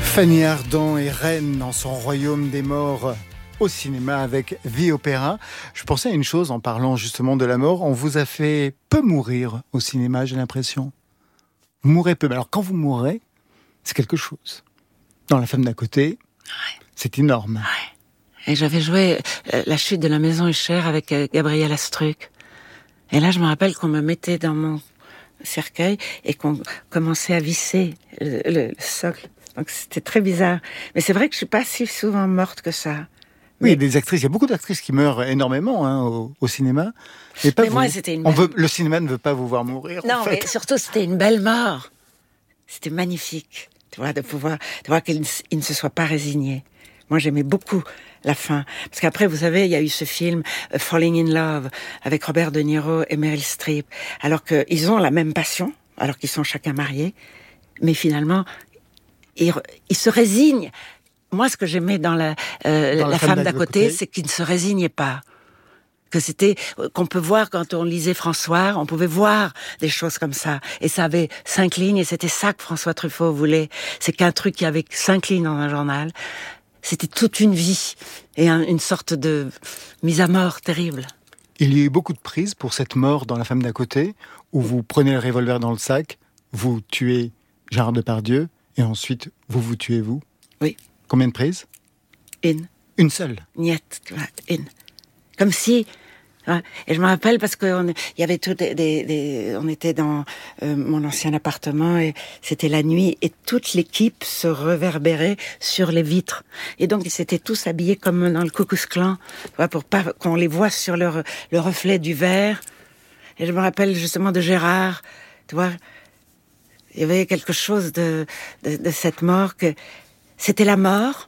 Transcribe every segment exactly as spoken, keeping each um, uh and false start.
Fanny Ardant est reine dans son royaume des morts au cinéma avec Vie Opéra. Je pensais à une chose en parlant justement de la mort. On vous a fait peu mourir au cinéma, j'ai l'impression. Vous mourrez peu. Alors quand vous mourrez, c'est quelque chose. Dans La femme d'à côté, ouais. C'est énorme. Ouais. Et j'avais joué euh, La chute de la maison est chère avec euh, Gabriel Astruc. Et là, je me rappelle qu'on me mettait dans mon cercueil et qu'on commençait à visser le, le, le socle. Donc c'était très bizarre. Mais c'est vrai que je suis pas si souvent morte que ça. Oui, il y a des actrices, il y a beaucoup d'actrices qui meurent énormément hein, au, au cinéma. Mais pas mais vous. Moi, c'était une On belle... veut, le cinéma ne veut pas vous voir mourir. Non, en fait. mais surtout, c'était une belle mort. C'était magnifique, tu vois, de pouvoir, de voir qu'il ne, ne se soit pas résigné. Moi, j'aimais beaucoup la fin. Parce qu'après, vous savez, il y a eu ce film uh, Falling in Love avec Robert De Niro et Meryl Streep. Alors qu'ils ont la même passion, alors qu'ils sont chacun mariés. Mais finalement, ils, ils se résignent. Moi, ce que j'aimais dans la, euh, dans la, la femme, femme d'à côté, côté, c'est qu'ils ne se résignaient pas. Que c'était, qu'on peut voir quand on lisait François, on pouvait voir des choses comme ça. Et ça avait cinq lignes, et c'était ça que François Truffaut voulait. C'est qu'un truc qui avait cinq lignes dans un journal, c'était toute une vie. Et un, une sorte de mise à mort terrible. Il y a eu beaucoup de prises pour cette mort dans La femme d'à côté, où vous prenez le revolver dans le sac, vous tuez Gérard Depardieu, et ensuite vous vous tuez vous. Oui. Combien de prises? Une. Une seule? Niet, une. Comme si... Ouais. Et je me rappelle parce que on, il y avait tout des, des, des, on était dans euh, mon ancien appartement et c'était la nuit et toute l'équipe se reverbérait sur les vitres. Et donc ils s'étaient tous habillés comme dans le Ku Klux Klan, tu vois, pour pas qu'on les voie sur le, le reflet du verre. Et je me rappelle justement de Gérard, tu vois, il y avait quelque chose de, de, de cette mort que c'était la mort,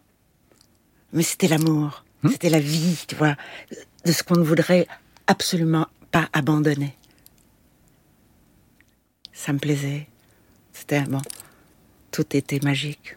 mais c'était l'amour, mmh. C'était la vie, tu vois, de ce qu'on ne voudrait absolument pas abandonner. Ça me plaisait. C'était bon. Tout était magique.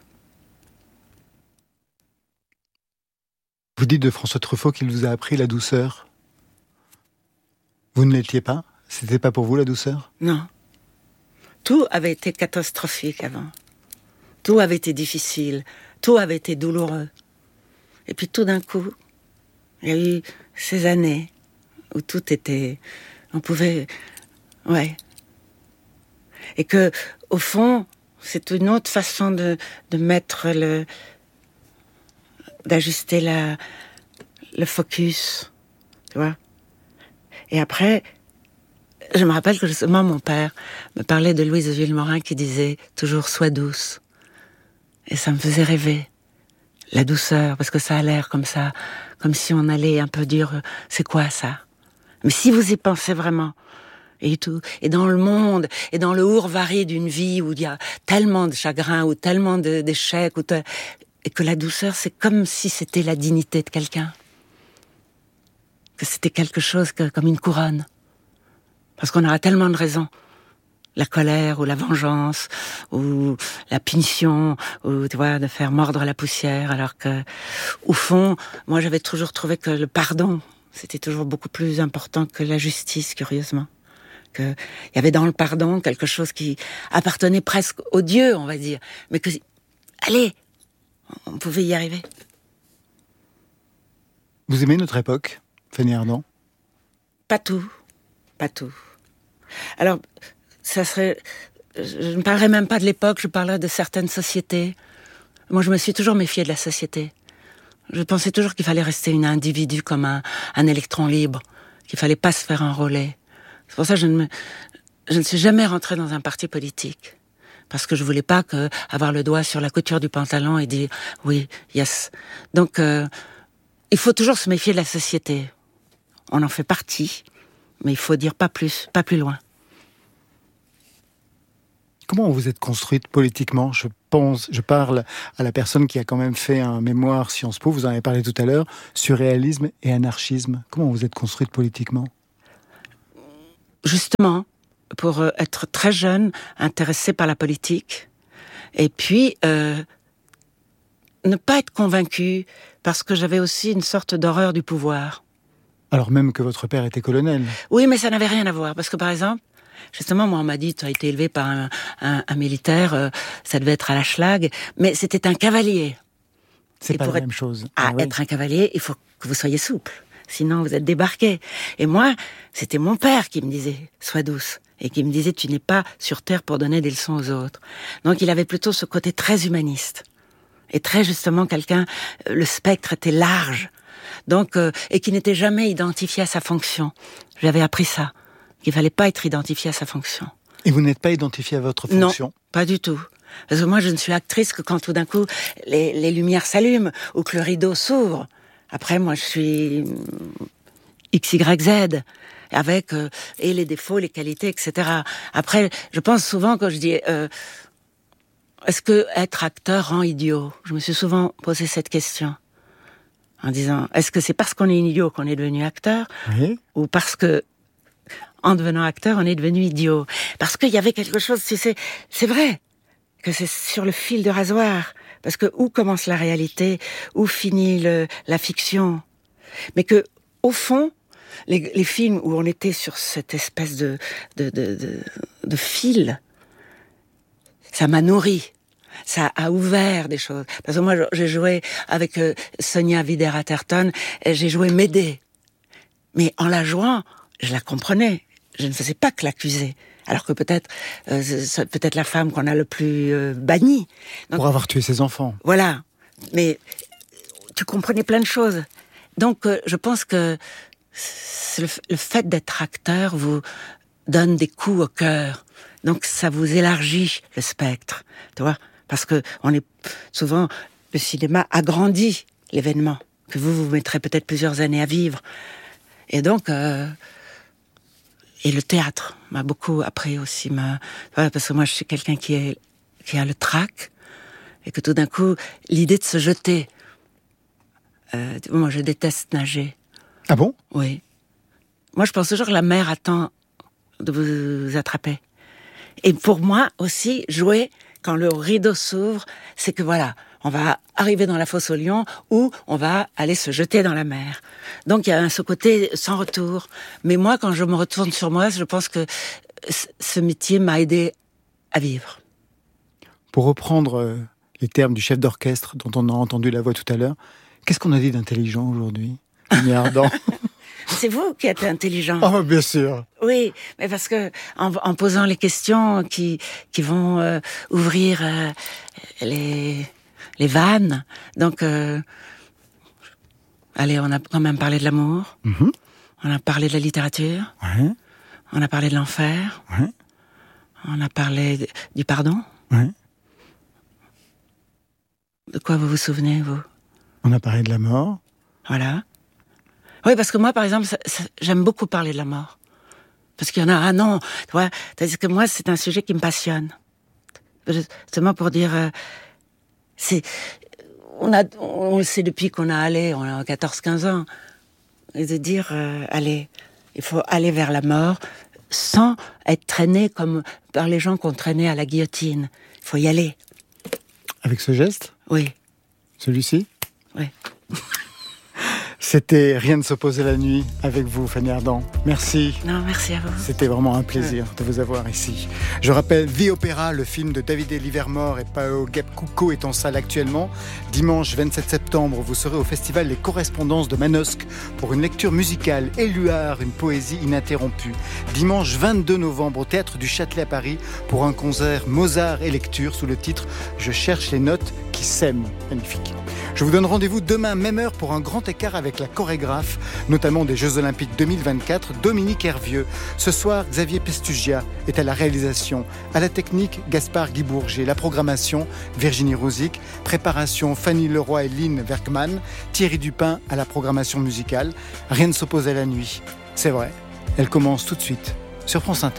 Vous dites de François Truffaut qu'il vous a appris la douceur. Vous ne l'étiez pas? C'était pas pour vous la douceur? Non. Tout avait été catastrophique avant. Tout avait été difficile. Tout avait été douloureux. Et puis tout d'un coup, il y a eu ces années où tout était... On pouvait... Ouais. Et que, au fond, c'est une autre façon de, de mettre le... d'ajuster la, le focus, tu vois. Et après, je me rappelle que justement mon père me parlait de Louise de Villemorin qui disait toujours « sois douce ». Et ça me faisait rêver. La douceur, parce que ça a l'air comme ça, comme si on allait un peu dire « c'est quoi ça ?» Mais si vous y pensez vraiment, et tout, et dans le monde, et dans le hourvari d'une vie où il y a tellement de chagrin, ou tellement de, d'échecs, ou te... et que la douceur, c'est comme si c'était la dignité de quelqu'un. Que c'était quelque chose que, comme une couronne. Parce qu'on aura tellement de raisons. La colère, ou la vengeance, ou la punition, ou tu vois, de faire mordre la poussière, alors que, au fond, moi j'avais toujours trouvé que le pardon, c'était toujours beaucoup plus important que la justice, curieusement. Que il y avait dans le pardon quelque chose qui appartenait presque au Dieu, on va dire, mais que, allez, on pouvait y arriver. Vous aimez notre époque, Fanny Ardant? Pas tout, pas tout. Alors, ça serait... Je ne parlerai même pas de l'époque, je parlerai de certaines sociétés. Moi, je me suis toujours méfiée de la société. Je pensais toujours qu'il fallait rester un individu comme un, un électron libre, qu'il fallait pas se faire enrôler. C'est pour ça que je ne, me, je ne suis jamais rentrée dans un parti politique. Parce que je voulais pas que, avoir le doigt sur la couture du pantalon et dire « oui, yes ». Donc, euh, il faut toujours se méfier de la société. On en fait partie, mais il faut dire pas plus, pas plus loin. Comment vous êtes construite politiquement? Je pense, je parle à la personne qui a quand même fait un mémoire Sciences Po, vous en avez parlé tout à l'heure, surréalisme et anarchisme. Comment vous êtes construite politiquement? Justement, pour être très jeune, intéressée par la politique, et puis euh, ne pas être convaincue, parce que j'avais aussi une sorte d'horreur du pouvoir. Alors même que votre père était colonel. Oui, mais ça n'avait rien à voir, parce que par exemple, Justement, moi, on m'a dit, tu as été élevé par un, un, un militaire, euh, ça devait être à la Schlag, mais c'était un cavalier. C'est Et pas pour la être, même chose. À Ah oui. être un cavalier, il faut que vous soyez souple. Sinon, vous êtes débarqué. Et moi, c'était mon père qui me disait, sois douce. Et qui me disait, tu n'es pas sur terre pour donner des leçons aux autres. Donc, il avait plutôt ce côté très humaniste. Et très justement, quelqu'un, le spectre était large. Donc, euh, et qui n'était jamais identifié à sa fonction. J'avais appris ça. Qu'il fallait pas être identifié à sa fonction. Et vous n'êtes pas identifié à votre fonction? Non, pas du tout. Parce que moi, je ne suis actrice que quand tout d'un coup, les, les lumières s'allument ou que le rideau s'ouvre. Après, moi, je suis X Y Z, avec euh, et les défauts, les qualités, et cetera. Après, je pense souvent quand je dis euh, est-ce que être acteur rend idiot? Je me suis souvent posé cette question en disant est-ce que c'est parce qu'on est idiot qu'on est devenu acteur, Oui. ou parce que en devenant acteur, on est devenu idiot? Parce qu'il y avait quelque chose, tu sais, c'est vrai que c'est sur le fil de rasoir. Parce que où commence la réalité, où finit le, la fiction? Mais que, au fond, les, les films où on était sur cette espèce de, de, de, de, de fil, ça m'a nourri. Ça a ouvert des choses. Parce que moi, j'ai joué avec euh, Sonia Wider-Atherton, et j'ai joué Médée. Mais en la jouant, je la comprenais. Je ne faisais pas que l'accuser. Alors que peut-être, euh, c'est peut-être la femme qu'on a le plus euh, bannie. Donc, pour avoir tué ses enfants. Voilà. Mais tu comprenais plein de choses. Donc, euh, je pense que le, le fait d'être acteur vous donne des coups au cœur. Donc, ça vous élargit le spectre, tu vois. Parce que on est souvent, le cinéma agrandit l'événement que vous vous mettrez peut-être plusieurs années à vivre. Et donc. Euh, Et le théâtre m'a beaucoup appris aussi, m'a... parce que moi je suis quelqu'un qui, est, qui a le trac, et que tout d'un coup, l'idée de se jeter, euh, moi je déteste nager. Ah bon? Oui. Moi je pense toujours que la mer attend de vous attraper. Et pour moi aussi, jouer, quand le rideau s'ouvre, c'est que voilà, on va arriver dans la fosse aux lions ou on va aller se jeter dans la mer. Donc il y a ce côté sans retour. Mais moi, quand je me retourne sur moi, je pense que ce métier m'a aidé à vivre. Pour reprendre les termes du chef d'orchestre dont on a entendu la voix tout à l'heure, qu'est-ce qu'on a dit d'intelligent aujourd'hui, Fanny Ardant? C'est vous qui êtes intelligent. Oh, bien sûr. Oui, mais parce que en, en posant les questions qui qui vont euh, ouvrir euh, les les vannes. Donc, euh, allez, on a quand même parlé de l'amour. Mm-hmm. On a parlé de la littérature. Ouais. On a parlé de l'enfer. Ouais. On a parlé de, du pardon. Ouais. De quoi vous vous souvenez, vous? On a parlé de la mort. Voilà. Oui, parce que moi, par exemple, ça, ça, j'aime beaucoup parler de la mort. Parce qu'il y en a, ah non, tu vois, c'est-à-dire que moi, c'est un sujet qui me passionne. Justement pour dire, euh, c'est, on a, on le sait depuis qu'on a allé, on a quatorze quinze ans, et de dire, euh, allez, il faut aller vers la mort sans être traîné comme par les gens qu'on traînait à la guillotine. Il faut y aller. Avec ce geste? Oui. Celui-ci? Oui. C'était Rien ne s'oppose à la nuit avec vous, Fanny Ardant. Merci. Non, merci à vous. C'était vraiment un plaisir ouais. de vous avoir ici. Je rappelle, Vie Opéra, le film de Davide Livermore et Pao Gepkuko est en salle actuellement. Dimanche vingt-sept septembre, vous serez au festival Les Correspondances de Manosque pour une lecture musicale, Éluard, une poésie ininterrompue. Dimanche vingt-deux novembre, au Théâtre du Châtelet à Paris, pour un concert Mozart et lecture sous le titre « Je cherche les notes qui s'aiment ». Magnifique. Je vous donne rendez-vous demain, même heure, pour un grand écart avec la chorégraphe, notamment des Jeux Olympiques deux mille vingt-quatre, Dominique Hervieux. Ce soir, Xavier Pestugia est à la réalisation. À la technique, Gaspard Guibourger. La programmation, Virginie Rouzic. Préparation, Fanny Leroy et Lynn Werkman. Thierry Dupin à la programmation musicale. Rien ne s'oppose à la nuit. C'est vrai, elle commence tout de suite sur France Inter.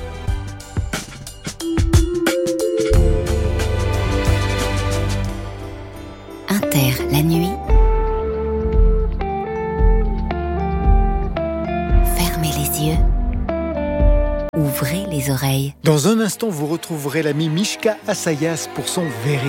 Inter, la nuit. Fermez les yeux. Ouvrez les oreilles. Dans un instant, vous retrouverez l'ami Mishka Assayas pour son véritable